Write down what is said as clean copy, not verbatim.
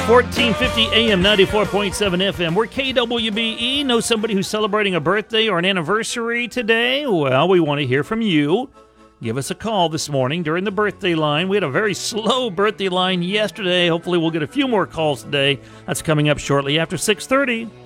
1450 AM, 94.7 FM. We're KWBE. Know somebody who's celebrating a birthday or an anniversary today? Well, we want to hear from you. Give us a call this morning during the birthday line. We had a very slow birthday line yesterday. Hopefully we'll get a few more calls today. That's coming up shortly after 6:30.